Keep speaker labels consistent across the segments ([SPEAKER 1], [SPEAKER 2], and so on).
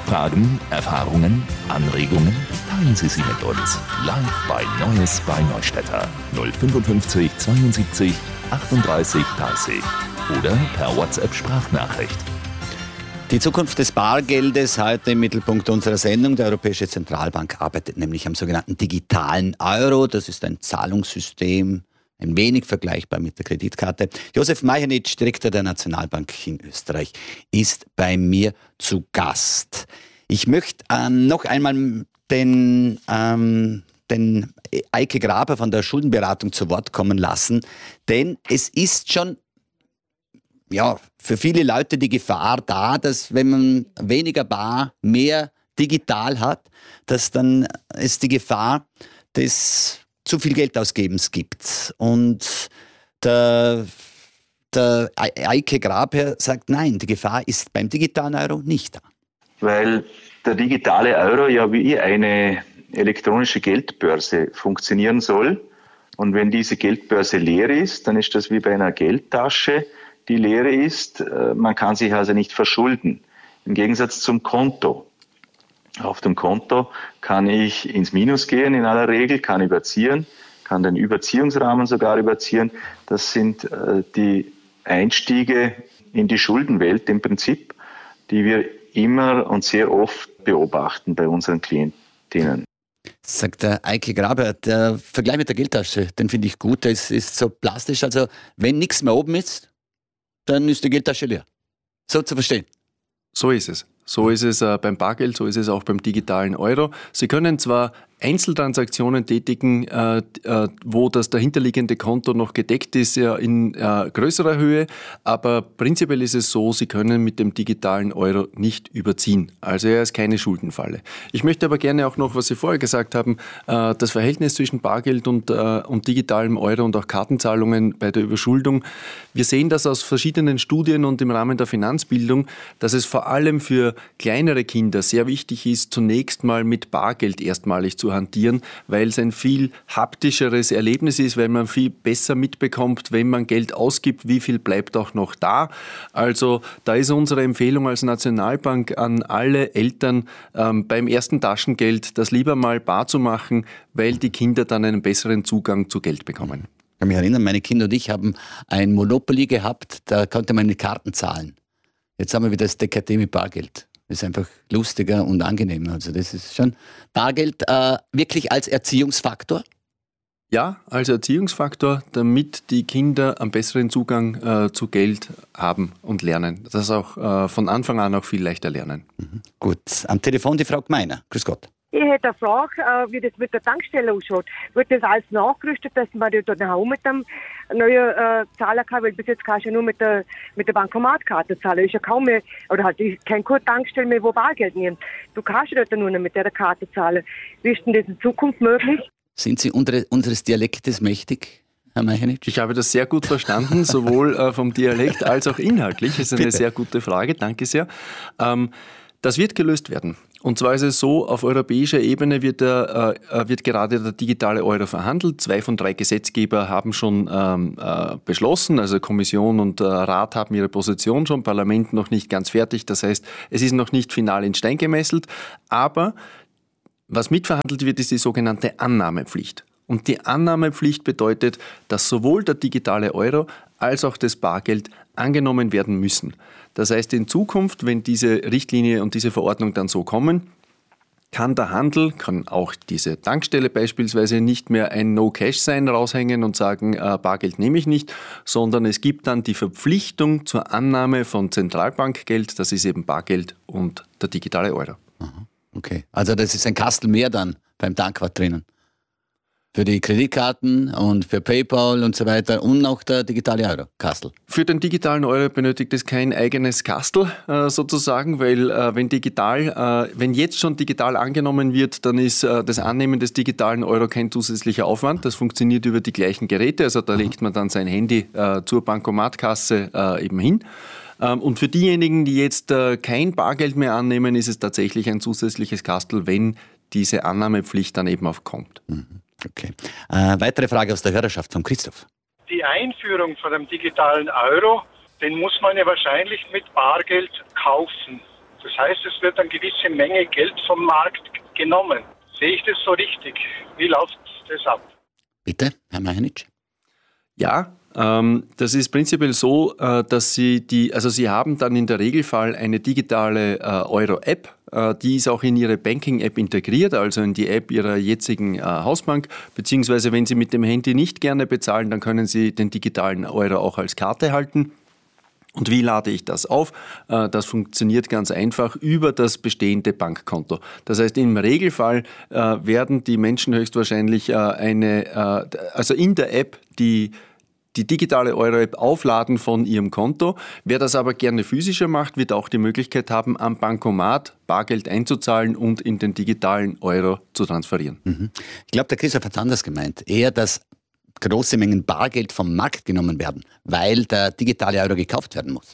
[SPEAKER 1] Fragen, Erfahrungen, Anregungen? Teilen Sie sie mit uns. Live bei Neues bei Neustädter 055 72 38 30 oder per WhatsApp-Sprachnachricht.
[SPEAKER 2] Die Zukunft des Bargeldes heute im Mittelpunkt unserer Sendung. Die Europäische Zentralbank arbeitet nämlich am sogenannten digitalen Euro. Das ist ein Zahlungssystem, ein wenig vergleichbar mit der Kreditkarte. Josef Majenic, Direktor der Nationalbank in Österreich, ist bei mir zu Gast. Ich möchte noch einmal den Eike Graber von der Schuldenberatung zu Wort kommen lassen, denn es ist schon für viele Leute die Gefahr da, dass wenn man weniger bar, mehr digital hat, dass dann es die Gefahr des zu viel Geldausgebens gibt. Und der Eike Graber sagt, nein, die Gefahr ist beim digitalen Euro nicht da.
[SPEAKER 3] Weil der digitale Euro ja wie eine elektronische Geldbörse funktionieren soll. Und wenn diese Geldbörse leer ist, dann ist das wie bei einer Geldtasche, die leer ist. Man kann sich also nicht verschulden. Im Gegensatz zum Konto. Auf dem Konto kann ich ins Minus gehen in aller Regel, kann überziehen, kann den Überziehungsrahmen sogar überziehen. Das sind die Einstiege in die Schuldenwelt im Prinzip, die wir immer und sehr oft beobachten bei unseren Klientinnen.
[SPEAKER 2] Sagt der Eike Graber, der Vergleich mit der Geldtasche, den finde ich gut. Das ist so plastisch. Also wenn nichts mehr oben ist, dann ist die Geldtasche leer. So zu verstehen.
[SPEAKER 4] So ist es. So ist es beim Bargeld, so ist es auch beim digitalen Euro. Sie können zwar Einzeltransaktionen tätigen, wo das dahinterliegende Konto noch gedeckt ist, ja in größerer Höhe, aber prinzipiell ist es so, Sie können mit dem digitalen Euro nicht überziehen. Also er ist keine Schuldenfalle. Ich möchte aber gerne auch noch, was Sie vorher gesagt haben, das Verhältnis zwischen Bargeld und digitalem Euro und auch Kartenzahlungen bei der Überschuldung. Wir sehen das aus verschiedenen Studien und im Rahmen der Finanzbildung, dass es vor allem für kleinere Kinder sehr wichtig ist, zunächst mal mit Bargeld erstmalig zu hantieren, weil es ein viel haptischeres Erlebnis ist, weil man viel besser mitbekommt, wenn man Geld ausgibt, wie viel bleibt auch noch da. Also da ist unsere Empfehlung als Nationalbank an alle Eltern, beim ersten Taschengeld das lieber mal bar zu machen, weil die Kinder dann einen besseren Zugang zu Geld bekommen.
[SPEAKER 2] Ich kann mich erinnern, meine Kinder und ich haben ein Monopoly gehabt, da konnte man mit Karten zahlen. Jetzt haben wir wieder das DKT mit Bargeld. Das ist einfach lustiger und angenehmer. Also das ist schon Bargeld wirklich als Erziehungsfaktor?
[SPEAKER 4] Ja, als Erziehungsfaktor, damit die Kinder einen besseren Zugang zu Geld haben und lernen. Das auch von Anfang an auch viel leichter lernen.
[SPEAKER 2] Mhm. Gut, am Telefon die Frau Gmeiner. Grüß Gott.
[SPEAKER 5] Ich hätte eine Frage, wie das mit der Tankstelle ausschaut. Wird das alles nachgerüstet, dass man da auch mit dem neuen Zahler kann? Weil bis jetzt kannst du ja nur mit der Bankomatkarte zahlen. Ist ja kaum mehr, oder halt keine Tankstelle mehr, wo Bargeld nimmt. Du kannst ja dort nur noch mit der Karte zahlen. Wie ist denn das in Zukunft möglich?
[SPEAKER 2] Sind Sie unseres Dialektes mächtig, Herr Majenic?
[SPEAKER 4] Ich habe das sehr gut verstanden, sowohl vom Dialekt als auch inhaltlich. Das ist eine sehr gute Frage, danke sehr. Das wird gelöst werden. Und zwar ist es so, auf europäischer Ebene wird gerade der digitale Euro verhandelt. 2 von 3 Gesetzgeber haben schon beschlossen, also Kommission und Rat haben ihre Position schon, Parlament noch nicht ganz fertig. Das heißt, es ist noch nicht final in Stein gemeißelt. Aber was mitverhandelt wird, ist die sogenannte Annahmepflicht. Und die Annahmepflicht bedeutet, dass sowohl der digitale Euro als auch das Bargeld angenommen werden müssen. Das heißt, in Zukunft, wenn diese Richtlinie und diese Verordnung dann so kommen, kann der Handel, kann auch diese Tankstelle beispielsweise nicht mehr ein No-Cash-Sein raushängen und sagen, Bargeld nehme ich nicht, sondern es gibt dann die Verpflichtung zur Annahme von Zentralbankgeld, das ist eben Bargeld und der digitale Euro.
[SPEAKER 2] Okay, also das ist ein Kastel mehr dann beim Tankwart drinnen. Für die Kreditkarten und für PayPal und so weiter und auch der digitale Euro, Kastel.
[SPEAKER 4] Für den digitalen Euro benötigt es kein eigenes Kastel sozusagen, weil wenn jetzt schon digital angenommen wird, dann ist das Annehmen des digitalen Euro kein zusätzlicher Aufwand. Das funktioniert über die gleichen Geräte, also da legt man dann sein Handy zur Bankomatkasse eben hin. Und für diejenigen, die jetzt kein Bargeld mehr annehmen, ist es tatsächlich ein zusätzliches Kastel, wenn diese Annahmepflicht dann eben auch kommt.
[SPEAKER 2] Okay. Weitere Frage aus der Hörerschaft von Christoph.
[SPEAKER 6] Die Einführung von dem digitalen Euro, den muss man ja wahrscheinlich mit Bargeld kaufen. Das heißt, es wird eine gewisse Menge Geld vom Markt genommen. Sehe ich das so richtig? Wie läuft das ab?
[SPEAKER 2] Bitte, Herr Majchenic.
[SPEAKER 4] Ja, das ist prinzipiell so, dass Sie haben dann in der Regelfall eine digitale Euro-App, die ist auch in Ihre Banking-App integriert, also in die App Ihrer jetzigen Hausbank, beziehungsweise wenn Sie mit dem Handy nicht gerne bezahlen, dann können Sie den digitalen Euro auch als Karte halten. Und wie lade ich das auf? Das funktioniert ganz einfach über das bestehende Bankkonto. Das heißt, im Regelfall werden die Menschen höchstwahrscheinlich also in der App die digitale Euro-App aufladen von ihrem Konto. Wer das aber gerne physischer macht, wird auch die Möglichkeit haben, am Bankomat Bargeld einzuzahlen und in den digitalen Euro zu transferieren.
[SPEAKER 2] Mhm. Ich glaube, der Christoph hat es anders gemeint. Eher, dass große Mengen Bargeld vom Markt genommen werden, weil der digitale Euro gekauft werden muss.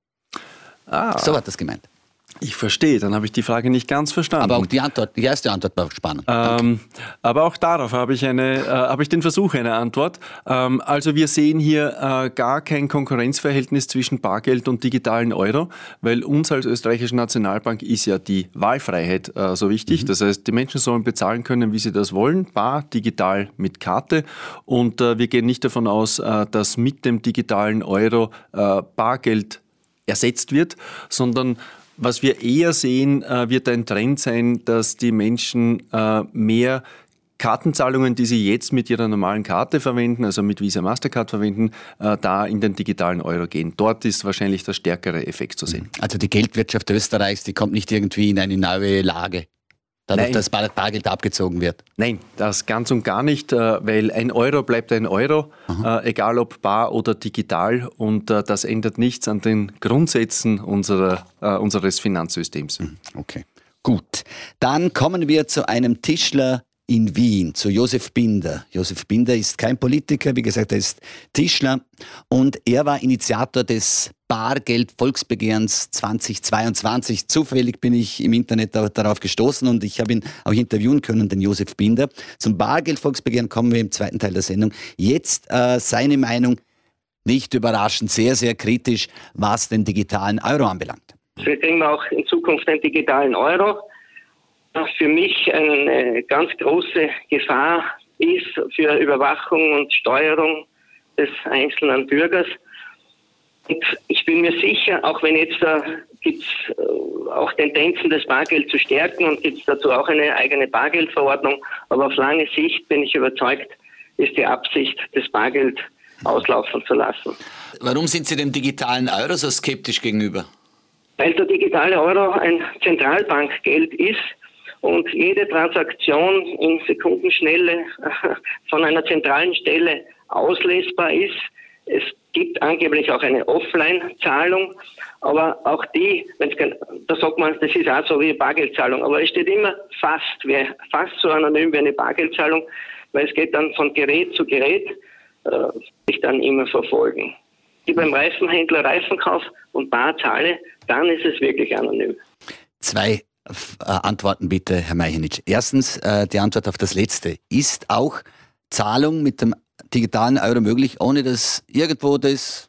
[SPEAKER 2] So hat das gemeint.
[SPEAKER 4] Ich verstehe, dann habe ich die Frage nicht ganz verstanden.
[SPEAKER 2] Aber auch die erste Antwort war spannend.
[SPEAKER 4] Aber auch darauf habe ich den Versuch einer Antwort. Also wir sehen hier gar kein Konkurrenzverhältnis zwischen Bargeld und digitalen Euro, weil uns als österreichische Nationalbank ist ja die Wahlfreiheit so wichtig. Das heißt, die Menschen sollen bezahlen können, wie sie das wollen, bar, digital, mit Karte. Und wir gehen nicht davon aus, dass mit dem digitalen Euro Bargeld ersetzt wird, sondern was wir eher sehen, wird ein Trend sein, dass die Menschen mehr Kartenzahlungen, die sie jetzt mit ihrer normalen Karte verwenden, also mit Visa Mastercard verwenden, da in den digitalen Euro gehen. Dort ist wahrscheinlich der stärkere Effekt zu sehen.
[SPEAKER 2] Also die Geldwirtschaft Österreichs, die kommt nicht irgendwie in eine neue Lage, dadurch, dass Bargeld abgezogen wird?
[SPEAKER 4] Nein, das ganz und gar nicht, weil ein Euro bleibt ein Euro, egal ob bar oder digital. Und das ändert nichts an den Grundsätzen unseres Finanzsystems.
[SPEAKER 2] Okay, gut. Dann kommen wir zu einem Tischler in Wien, zu Josef Binder. Josef Binder ist kein Politiker, wie gesagt, er ist Tischler und er war Initiator des Bargeld-Volksbegehrens 2022. Zufällig bin ich im Internet darauf gestoßen und ich habe ihn auch interviewen können, den Josef Binder. Zum Bargeld-Volksbegehren kommen wir im zweiten Teil der Sendung. Jetzt seine Meinung, nicht überraschend, sehr, sehr kritisch, was den digitalen Euro anbelangt.
[SPEAKER 7] Wir kriegen auch in Zukunft einen digitalen Euro. Für mich eine ganz große Gefahr ist für Überwachung und Steuerung des einzelnen Bürgers. Und ich bin mir sicher, auch wenn jetzt gibt es auch Tendenzen, das Bargeld zu stärken und gibt es dazu auch eine eigene Bargeldverordnung, aber auf lange Sicht bin ich überzeugt, ist die Absicht, das Bargeld auslaufen zu lassen.
[SPEAKER 2] Warum sind Sie dem digitalen Euro so skeptisch gegenüber?
[SPEAKER 7] Weil der digitale Euro ein Zentralbankgeld ist und jede Transaktion in Sekundenschnelle von einer zentralen Stelle auslesbar ist. Es gibt angeblich auch eine Offline-Zahlung, aber auch die, da sagt man, das ist auch so wie eine Bargeldzahlung, aber es steht immer fast so anonym wie eine Bargeldzahlung, weil es geht dann von Gerät zu Gerät, sich dann immer verfolgen. Die beim Reifenhändler Reifenkauf und bar zahle, dann ist es wirklich anonym.
[SPEAKER 2] Zwei Antworten bitte, Herr Majchenic. Erstens, die Antwort auf das Letzte. Ist auch Zahlung mit dem digitalen Euro möglich, ohne dass irgendwo das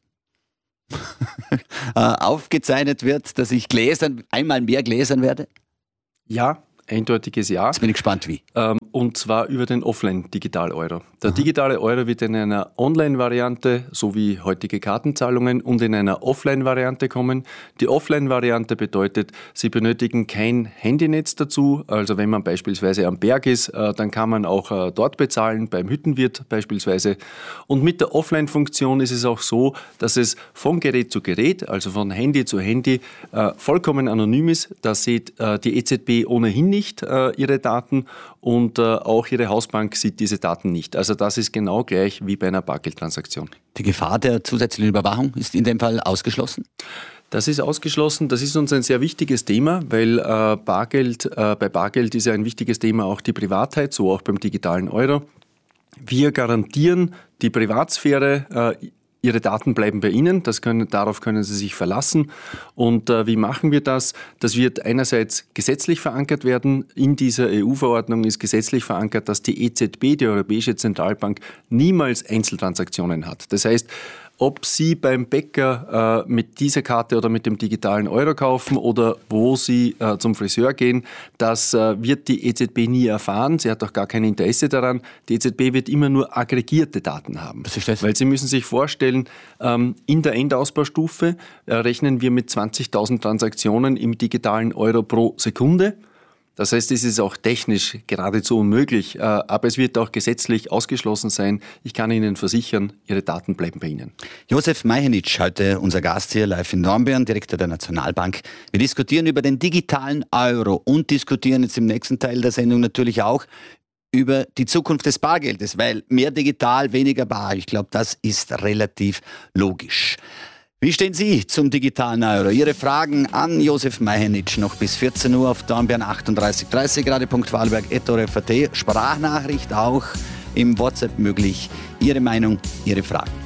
[SPEAKER 2] aufgezeichnet wird, dass ich einmal mehr gläsern werde?
[SPEAKER 4] Ja, eindeutiges Ja.
[SPEAKER 2] Jetzt bin ich gespannt, wie.
[SPEAKER 4] Und zwar über den Offline-Digital-Euro. Der digitale Euro wird in einer Online-Variante sowie heutige Kartenzahlungen und in einer Offline-Variante kommen. Die Offline-Variante bedeutet, Sie benötigen kein Handynetz dazu. Also wenn man beispielsweise am Berg ist, dann kann man auch dort bezahlen, beim Hüttenwirt beispielsweise. Und mit der Offline-Funktion ist es auch so, dass es von Gerät zu Gerät, also von Handy zu Handy, vollkommen anonym ist. Da sieht die EZB ohnehin nicht ihre Daten und auch Ihre Hausbank sieht diese Daten nicht. Also das ist genau gleich wie bei einer Bargeldtransaktion. Die
[SPEAKER 2] Gefahr der zusätzlichen Überwachung ist in dem Fall ausgeschlossen?
[SPEAKER 4] Das ist ausgeschlossen. Das ist uns ein sehr wichtiges Thema, weil bei Bargeld ist ja ein wichtiges Thema auch die Privatheit, so auch beim digitalen Euro. Wir garantieren die Privatsphäre. Ihre Daten bleiben bei Ihnen, darauf können Sie sich verlassen. Und wie machen wir das? Das wird einerseits gesetzlich verankert werden. In dieser EU-Verordnung ist gesetzlich verankert, dass die EZB, die Europäische Zentralbank, niemals Einzeltransaktionen hat. Das heißt, ob Sie beim Bäcker mit dieser Karte oder mit dem digitalen Euro kaufen oder wo Sie zum Friseur gehen, das wird die EZB nie erfahren. Sie hat auch gar kein Interesse daran. Die EZB wird immer nur aggregierte Daten haben.
[SPEAKER 2] Was ist das?
[SPEAKER 4] Weil Sie müssen sich vorstellen, in der Endausbaustufe rechnen wir mit 20.000 Transaktionen im digitalen Euro pro Sekunde. Das heißt, es ist auch technisch geradezu unmöglich, aber es wird auch gesetzlich ausgeschlossen sein. Ich kann Ihnen versichern, Ihre Daten bleiben bei Ihnen.
[SPEAKER 2] Josef Majhenic, heute unser Gast hier live in Dornbirn, Direktor der Nationalbank. Wir diskutieren über den digitalen Euro und diskutieren jetzt im nächsten Teil der Sendung natürlich auch über die Zukunft des Bargeldes, weil mehr digital, weniger bar. Ich glaube, das ist relativ logisch. Wie stehen Sie zum digitalen Euro? Ihre Fragen an Josef Majhenic noch bis 14 Uhr auf Dornbirn 3830, radio.vorarlberg@orf.at. Sprachnachricht auch im WhatsApp möglich. Ihre Meinung, Ihre Fragen.